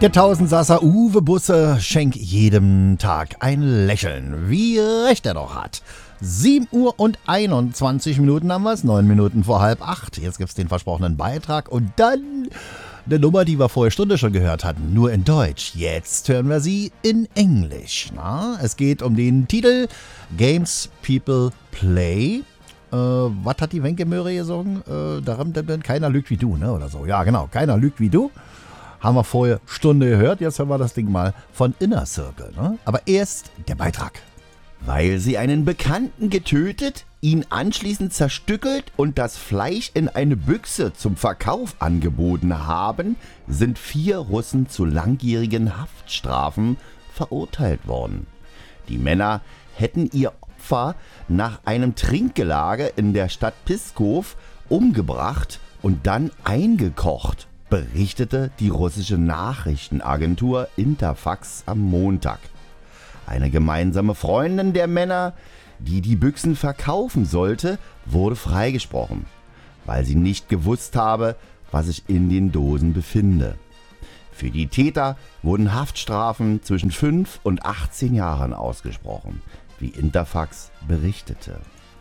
Der Tausendsasser Uwe Busse schenkt jedem Tag ein Lächeln, wie recht er doch hat. 7 Uhr und 21 Minuten haben wir es, 9 Minuten vor 7:30. Jetzt gibt's den versprochenen Beitrag und dann eine Nummer, die wir vorher Stunde schon gehört hatten, nur in Deutsch. Jetzt hören wir sie in Englisch. Es geht um den Titel Games People Play. Was hat die Wenke Möhre gesungen? Keiner lügt wie du, ne? Oder so. Ja, genau. Keiner lügt wie du. Haben wir vorher Stunde gehört. Jetzt hören wir das Ding mal von Inner Circle. Ne? Aber erst der Beitrag. Weil sie einen Bekannten getötet, ihn anschließend zerstückelt und das Fleisch in eine Büchse zum Verkauf angeboten haben, sind 4 Russen zu langjährigen Haftstrafen verurteilt worden. Die Männer hätten ihr Opfer nach einem Trinkgelage in der Stadt Pskov umgebracht und dann eingekocht, berichtete die russische Nachrichtenagentur Interfax am Montag. Eine gemeinsame Freundin der Männer, die die Büchsen verkaufen sollte, wurde freigesprochen, weil sie nicht gewusst habe, was sich in den Dosen befinde. Für die Täter wurden Haftstrafen zwischen 5 und 18 Jahren ausgesprochen, wie Interfax berichtete.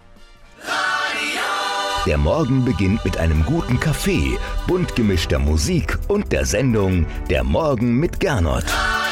Der Morgen beginnt mit einem guten Kaffee, bunt gemischter Musik und der Sendung Der Morgen mit Gernot.